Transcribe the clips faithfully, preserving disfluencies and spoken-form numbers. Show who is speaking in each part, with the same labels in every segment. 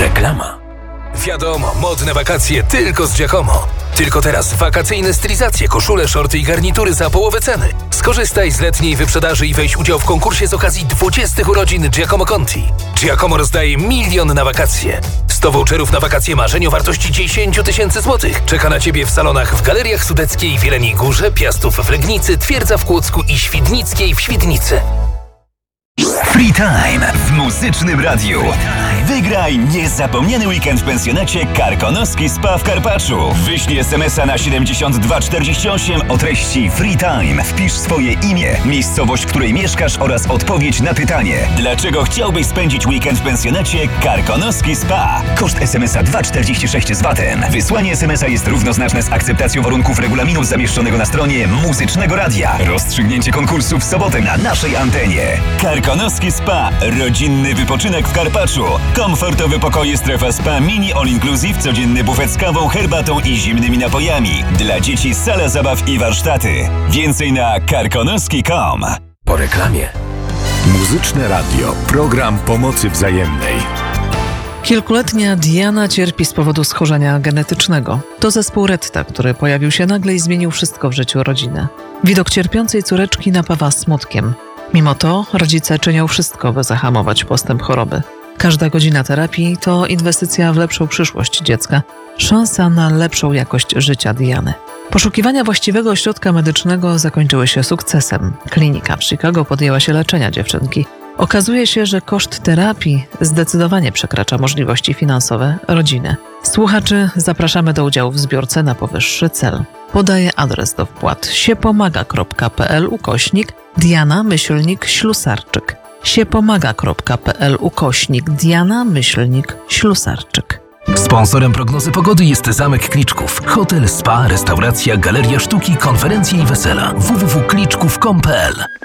Speaker 1: Reklama.
Speaker 2: Wiadomo, modne wakacje tylko z Giacomo. Tylko teraz wakacyjne stylizacje, koszule, shorty i garnitury za połowę ceny. Skorzystaj z letniej wyprzedaży i weź udział w konkursie z okazji dwudziestych urodzin Giacomo Conti. Giacomo rozdaje milion na wakacje. sto voucherów na wakacje marzeń o wartości dziesięć tysięcy złotych. Czeka na Ciebie w salonach w Galeriach Sudeckiej w Jeleniej Górze, Piastów w Legnicy, Twierdza w Kłodzku i Świdnickiej w Świdnicy.
Speaker 1: Free Time w Muzycznym Radiu. Wygraj niezapomniany weekend w pensjonacie Karkonoski Spa w Karpaczu. Wyślij es em es a na siedemdziesiąt dwa czterdzieści osiem o treści Free Time. Wpisz swoje imię, miejscowość, w której mieszkasz oraz odpowiedź na pytanie: dlaczego chciałbyś spędzić weekend w pensjonacie Karkonoski Spa? Koszt es em es a dwa czterdzieści sześć z vatem. Wysłanie es em es a jest równoznaczne z akceptacją warunków regulaminu zamieszczonego na stronie Muzycznego Radia. Rozstrzygnięcie konkursu w sobotę na naszej antenie. Karkonoski Spa. Rodzinny wypoczynek w Karpaczu. Komfortowe pokoje, strefa spa, mini all inclusive, codzienny bufet z kawą, herbatą i zimnymi napojami. Dla dzieci sala zabaw i warsztaty. Więcej na karkonoski kropka com.
Speaker 2: Po reklamie.
Speaker 3: Muzyczne Radio. Program pomocy wzajemnej.
Speaker 4: Kilkuletnia Diana cierpi z powodu schorzenia genetycznego. To zespół Retta, który pojawił się nagle i zmienił wszystko w życiu rodziny. Widok cierpiącej córeczki napawa smutkiem. Mimo to rodzice czynią wszystko, by zahamować postęp choroby. Każda godzina terapii to inwestycja w lepszą przyszłość dziecka, szansa na lepszą jakość życia Diany. Poszukiwania właściwego ośrodka medycznego zakończyły się sukcesem. Klinika w Chicago podjęła się leczenia dziewczynki. Okazuje się, że koszt terapii zdecydowanie przekracza możliwości finansowe rodziny. Słuchaczy zapraszamy do udziału w zbiórce na powyższy cel. Podaję adres do wpłat: siepomaga.pl ukośnik Diana myślnik Ślusarczyk. siepomaga.pl ukośnik Diana myślnik Ślusarczyk.
Speaker 2: Sponsorem prognozy pogody jest Zamek Kliczków. Hotel, spa, restauracja, galeria sztuki, konferencje i wesela. w w w kropka kliczków kropka com kropka p l.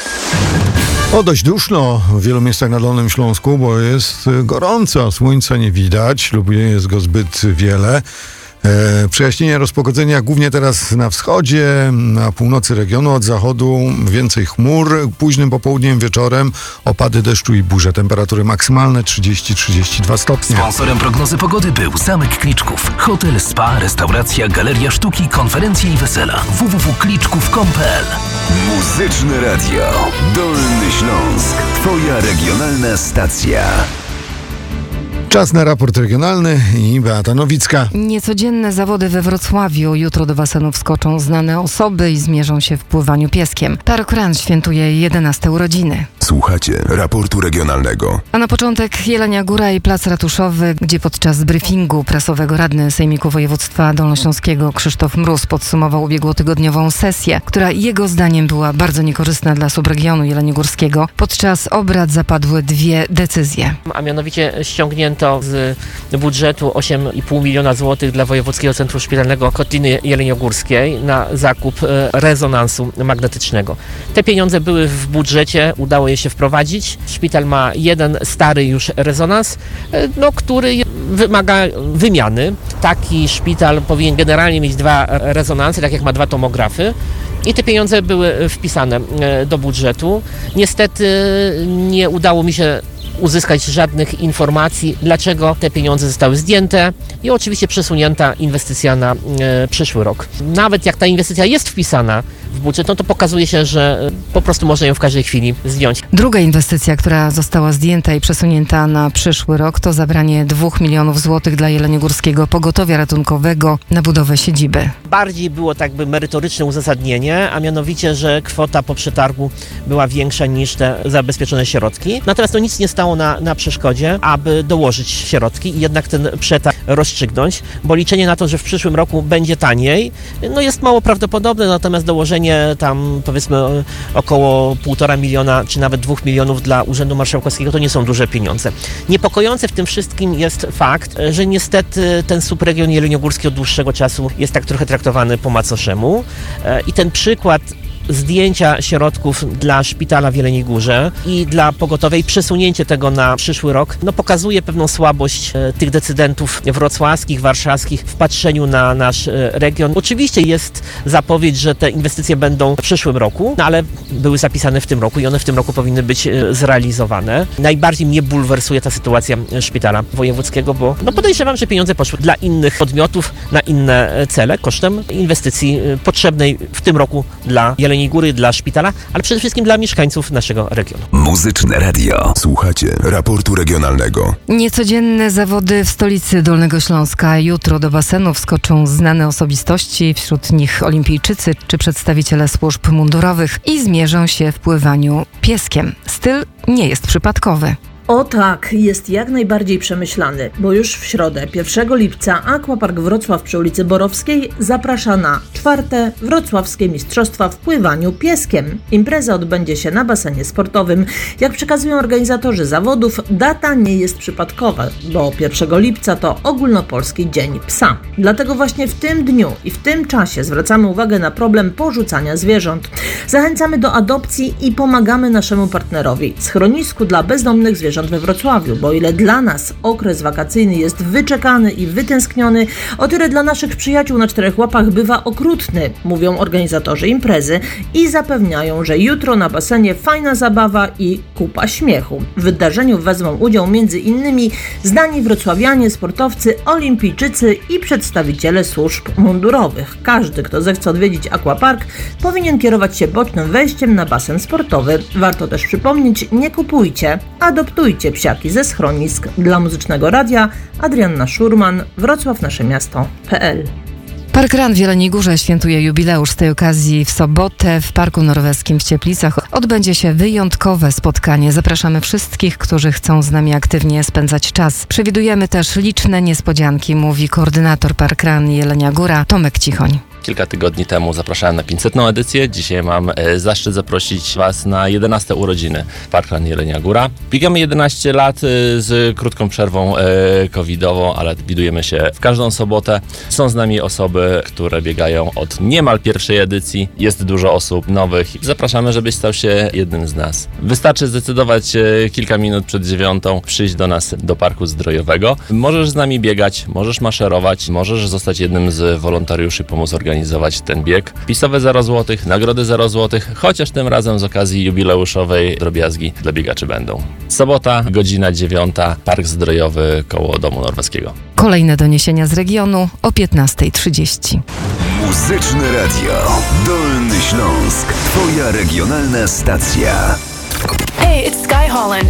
Speaker 5: O, dość duszno w wielu miejscach na Dolnym Śląsku, bo jest gorąco, słońca nie widać lub nie jest go zbyt wiele. E, przejaśnienia, rozpogodzenia głównie teraz na wschodzie, na północy regionu, od zachodu więcej chmur, późnym popołudniem, wieczorem opady deszczu i burze. Temperatury maksymalne trzydzieści do trzydziestu dwóch stopni.
Speaker 2: Sponsorem prognozy pogody był Zamek Kliczków. Hotel, spa, restauracja, galeria sztuki, konferencje i wesela. w w w kropka kliczków kropka com kropka p l.
Speaker 1: Muzyczne Radio. Dolny Śląsk. Twoja regionalna stacja.
Speaker 5: Czas na raport regionalny i Beata Nowicka.
Speaker 6: Niecodzienne zawody we Wrocławiu. Jutro do basenów wskoczą znane osoby i zmierzą się w pływaniu pieskiem. Park Run świętuje jedenaste urodziny.
Speaker 3: Słuchacie raportu regionalnego.
Speaker 6: A na początek Jelenia Góra i Plac Ratuszowy, gdzie podczas briefingu prasowego radny Sejmiku Województwa Dolnośląskiego Krzysztof Mróz podsumował ubiegłotygodniową sesję, która jego zdaniem była bardzo niekorzystna dla subregionu jeleniogórskiego. Podczas obrad zapadły dwie decyzje.
Speaker 7: A mianowicie ściągnięto z budżetu osiem i pół miliona złotych dla Wojewódzkiego Centrum Szpitalnego Kotliny Jeleniogórskiej na zakup rezonansu magnetycznego. Te pieniądze były w budżecie, udało je się wprowadzić. Szpital ma jeden stary już rezonans, no, który wymaga wymiany. Taki szpital powinien generalnie mieć dwa rezonansy, tak jak ma dwa tomografy. I te pieniądze były wpisane do budżetu. Niestety nie udało mi się uzyskać żadnych informacji, dlaczego te pieniądze zostały zdjęte i oczywiście przesunięta inwestycja na e, przyszły rok. Nawet jak ta inwestycja jest wpisana w budżet, no to pokazuje się, że po prostu można ją w każdej chwili zdjąć.
Speaker 6: Druga inwestycja, która została zdjęta i przesunięta na przyszły rok, to zabranie dwóch milionów złotych dla Jeleniogórskiego Pogotowia Ratunkowego na budowę siedziby.
Speaker 7: Bardziej było tak by merytoryczne uzasadnienie, a mianowicie, że kwota po przetargu była większa niż te zabezpieczone środki. Natomiast to nic nie stało na, na przeszkodzie, aby dołożyć środki i jednak ten przetarg rozstrzygnąć, bo liczenie na to, że w przyszłym roku będzie taniej, no jest mało prawdopodobne, natomiast dołożenie tam powiedzmy około półtora miliona czy nawet dwóch milionów dla Urzędu Marszałkowskiego to nie są duże pieniądze. Niepokojące w tym wszystkim jest fakt, że niestety ten subregion jeleniogórski od dłuższego czasu jest tak trochę traktowany po macoszemu i ten przykład zdjęcia środków dla szpitala w Jeleniej Górze i dla pogotowej, przesunięcie tego na przyszły rok, no pokazuje pewną słabość e, tych decydentów wrocławskich, warszawskich w patrzeniu na nasz e, region. Oczywiście jest zapowiedź, że te inwestycje będą w przyszłym roku, no ale były zapisane w tym roku i one w tym roku powinny być e, zrealizowane. Najbardziej mnie bulwersuje ta sytuacja szpitala wojewódzkiego, bo no podejrzewam, że pieniądze poszły dla innych podmiotów, na inne cele, kosztem inwestycji e, potrzebnej w tym roku dla Jeleniej Góry, dla szpitala, ale przede wszystkim dla mieszkańców naszego regionu.
Speaker 1: Muzyczne Radio.
Speaker 3: Słuchacie raportu regionalnego.
Speaker 6: Niecodzienne zawody w stolicy Dolnego Śląska. Jutro do basenu wskoczą znane osobistości, wśród nich olimpijczycy czy przedstawiciele służb mundurowych i zmierzą się w pływaniu pieskiem. Styl nie jest przypadkowy.
Speaker 8: O tak, jest jak najbardziej przemyślany, bo już w środę, pierwszego lipca, Aquapark Wrocław przy ulicy Borowskiej zaprasza na czwarte wrocławskie mistrzostwa w pływaniu pieskiem. Impreza odbędzie się na basenie sportowym. Jak przekazują organizatorzy zawodów, data nie jest przypadkowa, bo pierwszego lipca to ogólnopolski Dzień Psa. Dlatego właśnie w tym dniu i w tym czasie zwracamy uwagę na problem porzucania zwierząt. Zachęcamy do adopcji i pomagamy naszemu partnerowi, schronisku dla bezdomnych zwierząt we Wrocławiu, bo ile dla nas okres wakacyjny jest wyczekany i wytęskniony, o tyle dla naszych przyjaciół na czterech łapach bywa okrutny, mówią organizatorzy imprezy i zapewniają, że jutro na basenie fajna zabawa i kupa śmiechu. W wydarzeniu wezmą udział między innymi znani wrocławianie, sportowcy, olimpijczycy i przedstawiciele służb mundurowych. Każdy, kto zechce odwiedzić Aquapark, powinien kierować się bocznym wejściem na basen sportowy. Warto też przypomnieć, nie kupujcie, adoptujcie psiaki ze schronisk. Dla Muzycznego Radia Adrianna Szurman, Wrocław nasze miasto kropka pe el.
Speaker 6: Park Run w Jeleniej Górze świętuje jubileusz. Z tej okazji w sobotę w Parku Norweskim w Cieplicach odbędzie się wyjątkowe spotkanie. Zapraszamy wszystkich, którzy chcą z nami aktywnie spędzać czas. Przewidujemy też liczne niespodzianki, mówi koordynator Park Run Jelenia Góra Tomek Cichoń.
Speaker 9: Kilka tygodni temu zapraszałem na pięćsetną edycję. Dzisiaj mam e, zaszczyt zaprosić Was na jedenaste urodziny Park Run Jelenia Góra. Biegamy jedenaście lat e, z krótką przerwą e, covidową, ale widujemy się w każdą sobotę. Są z nami osoby, które biegają od niemal pierwszej edycji. Jest dużo osób nowych. Zapraszamy, żebyś stał się jednym z nas. Wystarczy zdecydować e, kilka minut przed dziewiątą, przyjść do nas do Parku Zdrojowego. Możesz z nami biegać, możesz maszerować, możesz zostać jednym z wolontariuszy, pomóc organizować organizować ten bieg. Pisowe zero złotych, nagrody zero złotych, chociaż tym razem z okazji jubileuszowej drobiazgi dla biegaczy będą. Sobota, godzina dziewiąta, Park Zdrojowy koło Domu Norweskiego.
Speaker 6: Kolejne doniesienia z regionu o piętnasta trzydzieści.
Speaker 1: Muzyczne Radio. Dolny Śląsk. Twoja regionalna stacja.
Speaker 10: Hey, it's Sky Holland.